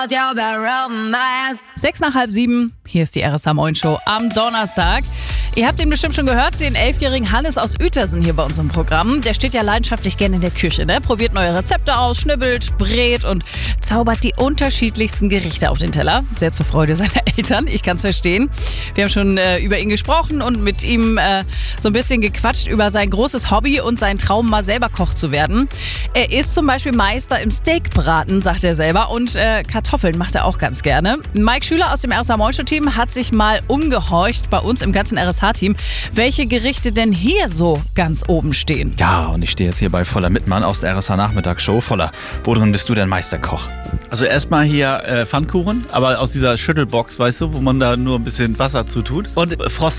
6:06, hier ist die RSH Moin Show am Donnerstag. Ihr habt ihn bestimmt schon gehört, den 11-jährigen Hannes aus Uetersen hier bei uns im Programm. Der steht ja leidenschaftlich gerne in der Küche, ne? Probiert neue Rezepte aus, schnibbelt, brät und zaubert die unterschiedlichsten Gerichte auf den Teller. Sehr zur Freude seiner Eltern, ich kann es verstehen. Wir haben schon über ihn gesprochen und mit ihm so ein bisschen gequatscht über sein großes Hobby und seinen Traum, mal selber Koch zu werden. Er ist zum Beispiel Meister im Steakbraten, sagt er selber, und Kartoffeln macht er auch ganz gerne. Mike Schüler aus dem RSH Moin Show Team hat sich mal umgehorcht bei uns im ganzen RSH-Team, welche Gerichte denn hier so ganz oben stehen. Ja, und ich stehe jetzt hier bei Voller Mittmann aus der RSH Nachmittagsshow. Voller, worin bist du denn Meisterkoch? Also erstmal hier Pfannkuchen, aber aus dieser Schüttelbox, weißt du, wo man da nur ein bisschen Wasser zu tut. Und